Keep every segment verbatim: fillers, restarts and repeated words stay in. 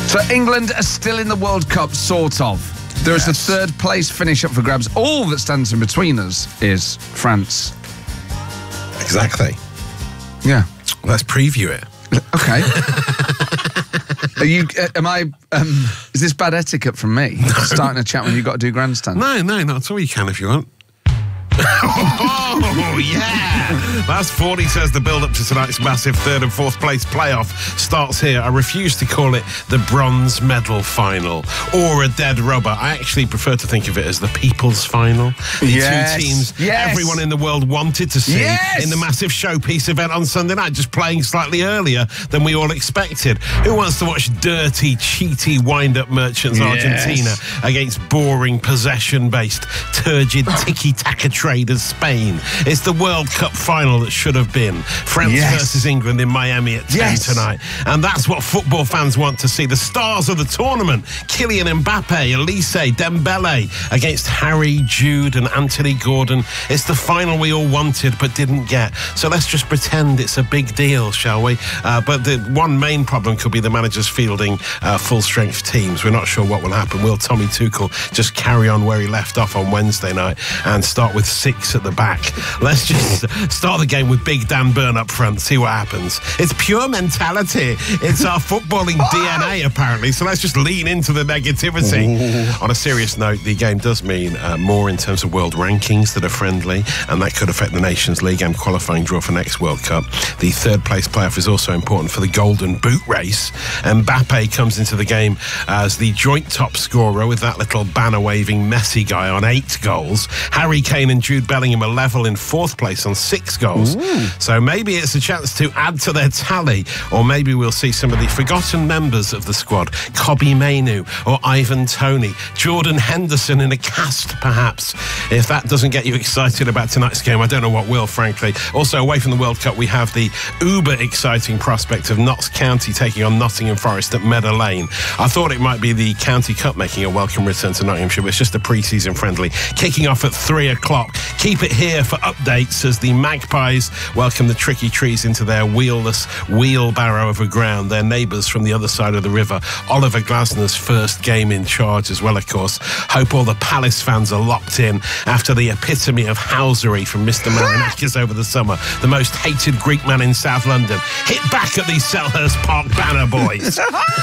So England are still in the World Cup, sort of. There is Yes. a third place finish up for grabs. All that stands in between us is France. Exactly. Yeah. Let's preview it. Okay. Are you? Uh, am I? Um, is this bad etiquette from me? Starting a chat when you've got to do grandstand. No, no, not at all. You can if you want. Oh, yeah! That's forty says the build-up to tonight's massive third and fourth place playoff starts here. I refuse to call it the bronze medal final or a dead rubber. I actually prefer to think of it as the people's final. The Yes. two teams Yes. everyone in the world wanted to see Yes. in the massive showpiece event on Sunday night, just playing slightly earlier than we all expected. Who wants to watch dirty, cheaty, wind-up merchants Yes. Argentina against boring, possession-based, turgid, tiki-taka traders Spain? It's the World Cup final that should have been. France Yes. versus England in Miami at ten Yes. tonight. And that's what football fans want to see. The stars of the tournament, Kylian Mbappe, Elise, Dembele, against Harry, Jude and Anthony Gordon. It's the final we all wanted but didn't get. So let's just pretend it's a big deal, shall we? Uh, but the one main problem could be the managers fielding uh, full-strength teams. We're not sure what will happen. Will Tommy Tuchel just carry on where he left off on Wednesday night and start with six at the back? Let's just start the game with Big Dan Burn up front, see what happens. It's pure mentality. It's our footballing D N A, apparently. So let's just lean into the negativity. Ooh. On a serious note, the game does mean uh, more in terms of world rankings that are friendly, and that could affect the Nations League and qualifying draw for next World Cup. The third place playoff is also important for the Golden Boot race. Mbappe comes into the game as the joint top scorer with that little banner-waving Messi guy on eight goals. Harry Kane and Jude Bellingham are level in fourth place on six goals. Ooh. So maybe it's a chance to add to their tally, or maybe we'll see some of the forgotten members of the squad, Kobbie Mainoo or Ivan Toney, Jordan Henderson in a cast, perhaps. If that doesn't get you excited about tonight's game, I don't know what will, frankly. Also, away from the World Cup, we have the uber-exciting prospect of Notts County taking on Nottingham Forest at Meadow Lane. I thought it might be the County Cup making a welcome return to Nottinghamshire, but it's just a pre-season friendly. Kicking off at three o'clock. Keep it here for updates as the Magpies welcome the Tricky Trees into their wheelless wheelbarrow of a ground. Their neighbours from the other side of the river. Oliver Glasner's first game in charge as well, of course. Hope all the Palace fans are locked in after the epitome of housery from Mister Marinakis over the summer. The most hated Greek man in South London. Hit back at these Selhurst Park banner boys.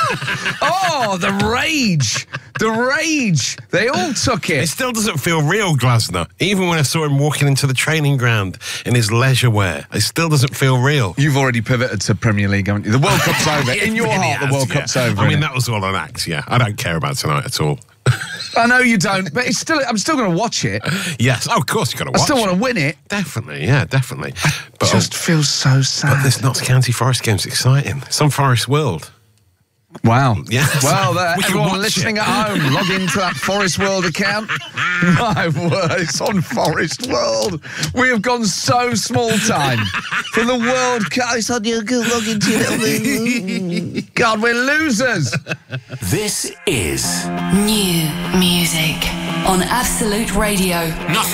Oh, the rage. The rage. They all took it. It still doesn't feel real, Glasner. Even when I saw him walking into the training ground in his leisure wear, it still doesn't feel real. You've already pivoted to Premier League, haven't you? The World Cup's over. In your really heart, has, the World yeah. Cup's over. I mean, innit? that was all an act, yeah. I don't care about tonight at all. I know you don't, but it's still. I'm still going to watch it. Yes, oh, of course you've got to watch I still it. want to win it. Definitely, yeah, definitely. But Just feels so sad. But this Notts County Forest game's exciting. It's on Forest World. Wow. Yeah. Well, there, We can everyone watch listening it. at home, log into that Forest World account. My word, it's on Forest World. We have gone so small time from the World Cup. It's on your good log into your little thing. God, we're losers. This is New music on Absolute Radio. Nothing